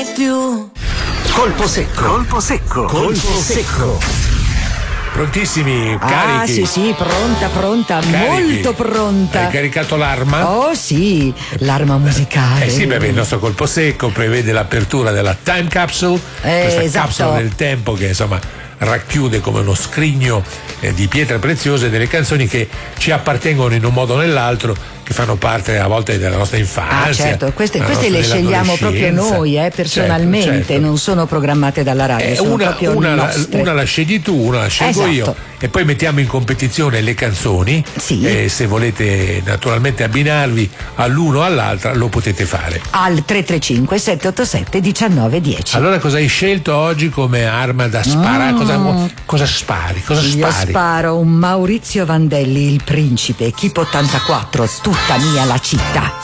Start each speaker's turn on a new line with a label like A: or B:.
A: mai più.
B: Colpo secco. Colpo secco. Colpo secco.
C: Prontissimi, carichi?
D: Sì, pronta,
C: Carichi.
D: molto pronta.
C: Hai caricato l'arma?
D: Oh sì, l'arma musicale.
C: Sì, beh, il nostro colpo secco prevede l'apertura della Time Capsule, questa
D: esatto.
C: capsula del tempo che insomma racchiude come uno scrigno di pietre preziose delle canzoni che ci appartengono in un modo o nell'altro, che fanno parte a volte della nostra infanzia.
D: Certo, queste le scegliamo proprio noi, personalmente,
C: certo.
D: Non sono programmate dalla radio, sono proprio nostre.
C: Una la scegli tu, una la scelgo io, e poi mettiamo in competizione le canzoni.
D: Sì.
C: E se volete naturalmente abbinarvi all'uno o all'altra lo potete fare.
D: Al 335 787 1910.
C: Allora cosa hai scelto oggi come arma da sparare? Cosa spari?
D: Io sparo un Maurizio Vandelli, il principe, Keep 84, tutta mia la città.